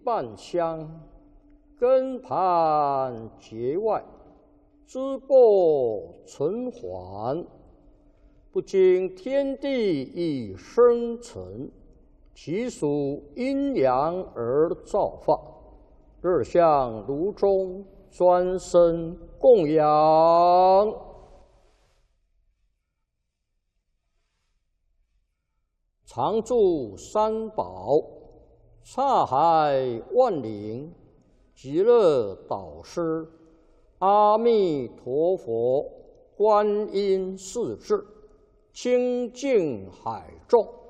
半香，根盘结外，枝果存还。不经天地以生成，其属阴阳而造化。日向炉中，专生供养。常住三宝，刹海万灵，极乐导师，阿弥陀佛，观音世智，清净海众。